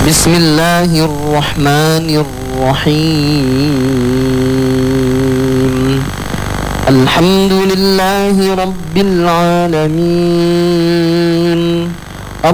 بسم الله الرحمن الرحيم الحمد لله رب العالمين